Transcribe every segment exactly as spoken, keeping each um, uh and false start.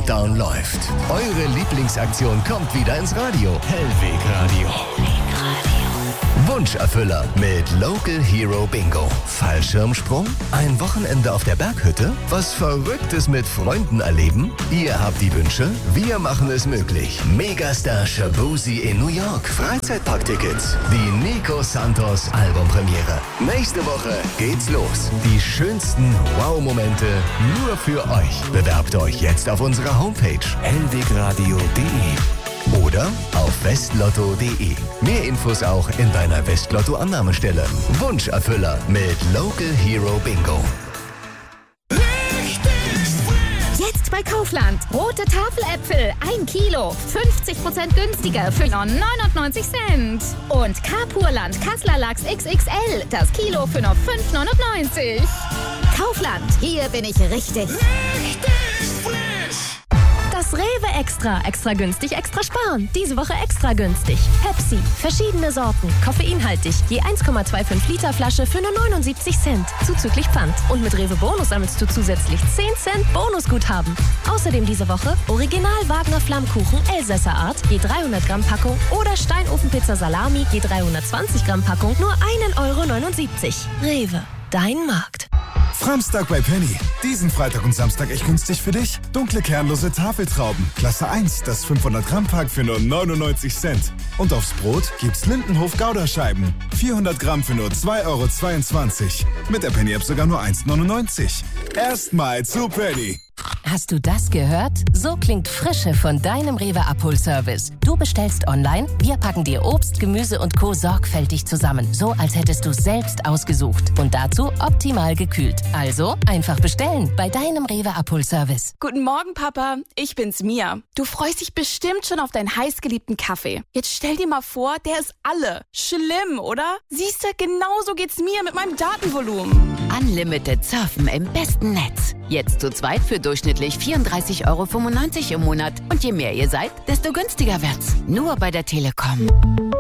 Countdown läuft. Eure Lieblingsaktion kommt wieder ins Radio. Hellweg Radio. Wunscherfüller mit Local Hero Bingo. Fallschirmsprung? Ein Wochenende auf der Berghütte? Was Verrücktes mit Freunden erleben? Ihr habt die Wünsche, wir machen es möglich. Megastar Shabuzi in New York. Freizeitparktickets. Die Nico Santos Albumpremiere. Nächste Woche geht's los. Die schönsten Wow-Momente nur für euch. Bewerbt euch jetzt auf unserer Homepage hellwegradio punkt de oder auf westlotto punkt de. Mehr Infos auch in deiner Westlotto-Annahmestelle. Wunscherfüller mit Local Hero Bingo. Jetzt bei Kaufland. Rote Tafeläpfel, ein Kilo. fünfzig Prozent günstiger für nur neunundneunzig Cent. Und Carpurland Kassler Lachs X X L. Das Kilo für nur fünf neunundneunzig. Kaufland, hier bin ich richtig. Richtig frisch. Das Rewe Extra. Extra günstig, extra sparen. Diese Woche extra günstig. Pepsi. Verschiedene Sorten. Koffeinhaltig. Je eins Komma fünfundzwanzig Liter Flasche für nur neunundsiebzig Cent. Zuzüglich Pfand. Und mit Rewe Bonus sammelst du zusätzlich zehn Cent Bonusguthaben. Außerdem diese Woche Original Wagner Flammkuchen Elsässer Art. Je dreihundert Gramm Packung. Oder Steinofenpizza Salami. Je dreihundertzwanzig Gramm Packung. Nur ein Euro neunundsiebzig. Rewe. Dein Markt. Framstag bei Penny. Diesen Freitag und Samstag echt günstig für dich. Dunkle kernlose Tafeltrauben. Klasse eins, das fünfhundert Gramm Pack für nur neunundneunzig Cent. Und aufs Brot gibt's Lindenhof Gouda-Scheiben. vierhundert Gramm für nur zwei Euro zweiundzwanzig. Mit der Penny-App sogar nur eins neunundneunzig. Erstmal zu Penny. Hast du das gehört? So klingt Frische von deinem Rewe Abholservice. Du bestellst online, wir packen dir Obst, Gemüse und Co. sorgfältig zusammen. So, als hättest du selbst ausgesucht. Und dazu optimal gekühlt. Also, einfach bestellen bei deinem Rewe Abholservice. Guten Morgen, Papa. Ich bin's, Mia. Du freust dich bestimmt schon auf deinen heißgeliebten Kaffee. Jetzt stell dir mal vor, der ist alle. Schlimm, oder? Siehst du, genauso geht's mir mit meinem Datenvolumen. Unlimited Surfen im besten Netz. Jetzt zu zweit für durchschnittlich vierunddreißig Euro fünfundneunzig im Monat. Und je mehr ihr seid, desto günstiger wird's. Nur bei der Telekom.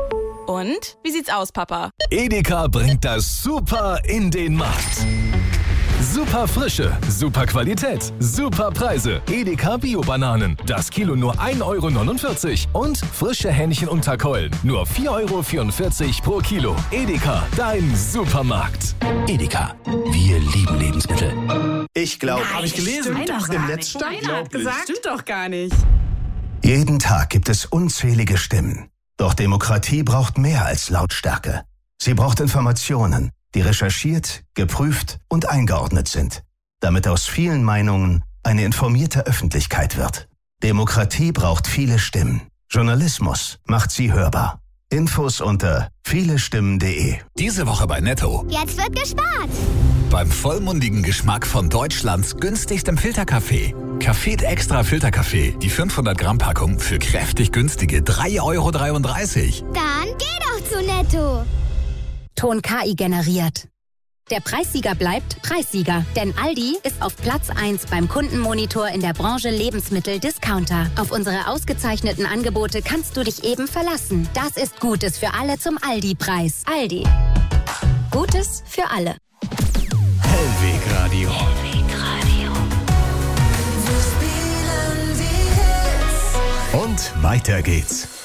Und? Wie sieht's aus, Papa? Edeka bringt das Super in den Markt. Super Frische, super Qualität, super Preise. Edeka Bio-Bananen. Das Kilo nur ein Euro neunundvierzig. Und frische Hähnchen unter Keulen. Nur vier Euro vierundvierzig pro Kilo. Edeka, dein Supermarkt. Edeka. Wir lieben Lebensmittel. Ich glaube, habe ich gelesen. Doch, im Netz stand hat gesagt, stimmt doch gar nicht. Jeden Tag gibt es unzählige Stimmen. Doch Demokratie braucht mehr als Lautstärke. Sie braucht Informationen, die recherchiert, geprüft und eingeordnet sind, damit aus vielen Meinungen eine informierte Öffentlichkeit wird. Demokratie braucht viele Stimmen. Journalismus macht sie hörbar. Infos unter vielestimmen punkt de. Diese Woche bei Netto. Jetzt wird gespart. Beim vollmundigen Geschmack von Deutschlands günstigstem Filterkaffee. Café Extra Filterkaffee. Die fünfhundert Gramm Packung für kräftig günstige drei Euro dreiunddreißig. Dann geh doch zu Netto. Ton K I generiert. Der Preissieger bleibt Preissieger, denn Aldi ist auf Platz eins beim Kundenmonitor in der Branche Lebensmittel-Discounter. Auf unsere ausgezeichneten Angebote kannst du dich eben verlassen. Das ist Gutes für alle zum Aldi-Preis. Aldi. Gutes für alle. Hellweg Radio. Und weiter geht's.